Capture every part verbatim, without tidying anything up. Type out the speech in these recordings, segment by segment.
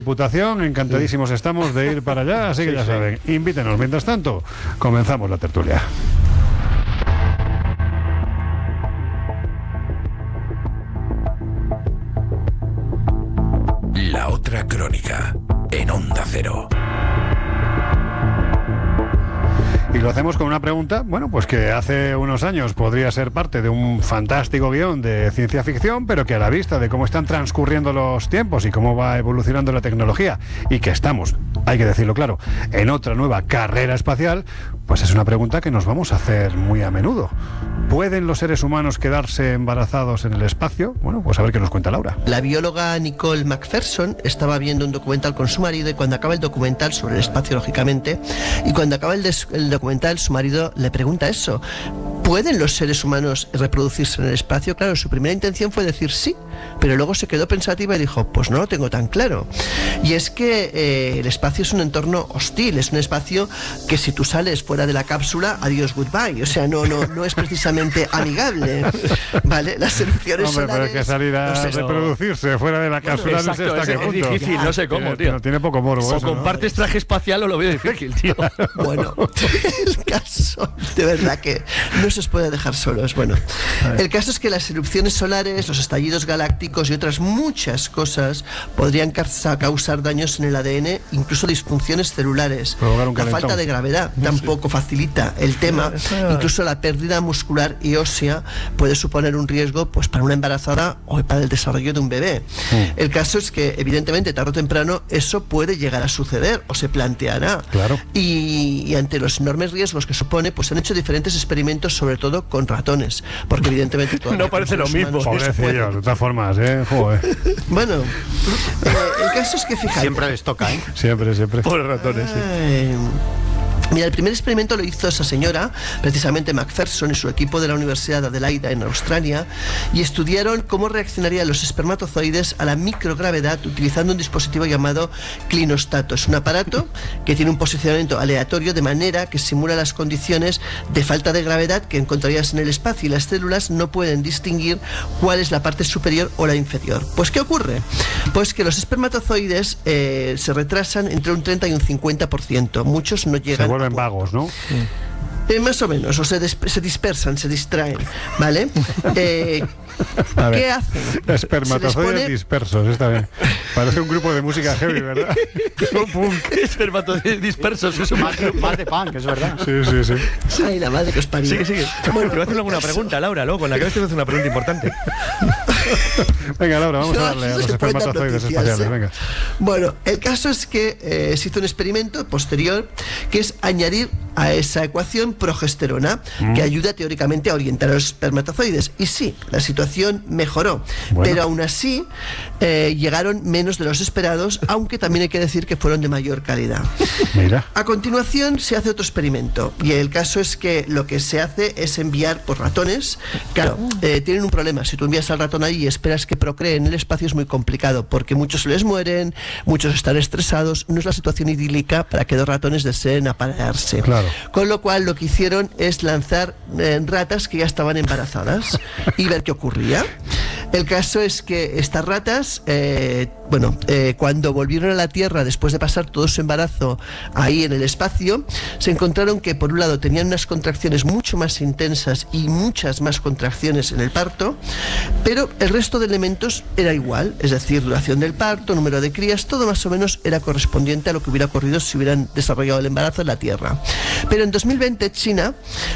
Diputación, encantadísimos estamos de ir para allá, así que ya saben, invítenos. Mientras tanto, comenzamos la tertulia. La otra crónica, en Onda Cero. Y lo hacemos con una pregunta, bueno, pues que hace unos años podría ser parte de un fantástico guión de ciencia ficción, pero que a la vista de cómo están transcurriendo los tiempos y cómo va evolucionando la tecnología, y que estamos, hay que decirlo claro, en otra nueva carrera espacial, pues es una pregunta que nos vamos a hacer muy a menudo. ¿Pueden los seres humanos quedarse embarazados en el espacio? Bueno, pues a ver qué nos cuenta Laura. La bióloga Nicole Macpherson estaba viendo un documental con su marido, y cuando acaba el documental, sobre el espacio lógicamente, y cuando acaba el, des- el documental, su marido le pregunta eso: ¿pueden los seres humanos reproducirse en el espacio? Claro, su primera intención fue decir sí, pero luego se quedó pensativa y dijo, pues no lo tengo tan claro. Y es que eh, el espacio es un entorno hostil, es un espacio que si tú sales fuera de la cápsula, adiós, goodbye. O sea, no, no, no es precisamente amigable, ¿vale? Las erupciones Hombre, solares... pero es que salir a no sé, reproducirse fuera de la cápsula, Bueno, no sé exacto, hasta es, qué es punto. difícil, no sé cómo, Tiene- tío. no tiene poco morbo O eso, ¿no? compartes traje espacial o lo veo difícil, tío. Bueno, el caso, de verdad que no se os puede dejar solos. Bueno, el caso es que las erupciones solares, los estallidos galácticos y otras muchas cosas podrían causa- causar daños en el A D N, incluso disfunciones celulares. Provocar un La calentón. falta de gravedad tampoco facilita el tema. Incluso la pérdida muscular y ósea puede suponer un riesgo, pues, para una embarazada o para el desarrollo de un bebé. El caso es que, evidentemente, tarde o temprano eso puede llegar a suceder o se planteará. Claro. Y, y ante los enormes riesgos que supone, pues han hecho diferentes experimentos, sobre todo con ratones, porque evidentemente todavía No parece con lo los mismo. humanos no se puede. Pobrecillos, de todas formas, ¿eh? Joder. Bueno, eh, el caso es que fijaos. Siempre les toca, ¿eh? Siempre, siempre. Pobres ratones, sí. Ay. Mira, el primer experimento lo hizo esa señora, precisamente Macpherson, y su equipo de la Universidad de Adelaida en Australia, y estudiaron cómo reaccionarían los espermatozoides a la microgravedad utilizando un dispositivo llamado clinostato. Es un aparato que tiene un posicionamiento aleatorio, de manera que simula las condiciones de falta de gravedad que encontrarías en el espacio, y las células no pueden distinguir cuál es la parte superior o la inferior. Pues, ¿qué ocurre? Pues que los espermatozoides eh, se retrasan entre un treinta y un cincuenta por ciento. Muchos no Se llegan vuelven a vagos, ¿no? eh, más o menos, o se, des- se dispersan, se distraen, ¿vale? Eh, A ver. ¿Qué hacen? Espermatozoides Se les pone- dispersos, está bien. Parece un grupo de música heavy, ¿verdad? No, punk. Espermatozoides dispersos, eso Más, más de punk, es verdad. Sí, sí, sí. Ay, la madre que os parió. Sigue, sigue. Bueno, Te voy a hacer alguna el caso- pregunta, Laura, luego, con la que te voy a hacer una pregunta importante. Venga, Laura, vamos No, a darle a no los se pueden dar espermatozoides noticias, espaciales, ¿eh? venga. Bueno, el caso es que eh, se hizo un experimento posterior, que es añadir a esa ecuación progesterona, Mm. que ayuda teóricamente a orientar a los espermatozoides. Y sí, la situación mejoró, Bueno. pero aún así eh, llegaron menos de los esperados, aunque también hay que decir que fueron de mayor calidad. Mira. A continuación se hace otro experimento, y el caso es que lo que se hace es enviar por ratones. Claro, eh, tienen un problema: si tú envías al ratón ahí y esperas que procree en el espacio, es muy complicado, porque muchos se les mueren, muchos están estresados, no es la situación idílica para que dos ratones deseen aparearse. Claro. Con lo cual lo que hicieron es lanzar eh, ratas que ya estaban embarazadas y ver qué ocurría. El caso es que estas ratas, eh, bueno, eh, cuando volvieron a la Tierra después de pasar todo su embarazo ahí en el espacio, se encontraron que, por un lado, tenían unas contracciones mucho más intensas y muchas más contracciones en el parto, pero el resto de elementos era igual, es decir, duración del parto, número de crías, todo más o menos era correspondiente a lo que hubiera ocurrido si hubieran desarrollado el embarazo en la Tierra. Pero en dos mil veinte China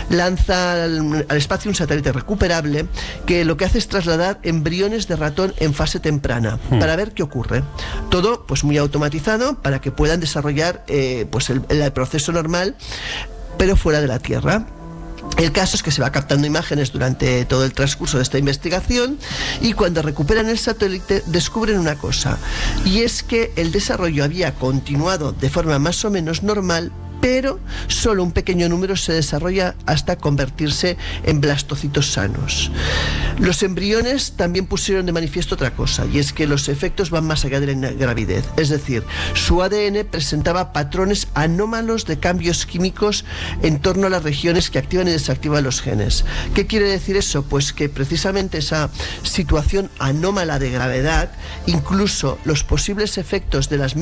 lanza al, al espacio un satélite recuperable que lo que hace es trasladar embriones de ratón en fase temprana para ver qué ocurre. Todo, pues, muy automatizado para que puedan desarrollar eh, pues el, el proceso normal, pero fuera de la Tierra. El caso es que se va captando imágenes durante todo el transcurso de esta investigación, y cuando recuperan el satélite descubren una cosa, y es que el desarrollo había continuado de forma más o menos normal, pero solo un pequeño número se desarrolla hasta convertirse en blastocitos sanos. Los embriones también pusieron de manifiesto otra cosa, y es que los efectos van más allá de la gravidez. Es decir, su A D N presentaba patrones anómalos de cambios químicos en torno a las regiones que activan y desactivan los genes. ¿Qué quiere decir eso? Pues que precisamente esa situación anómala de gravedad, incluso los posibles efectos de las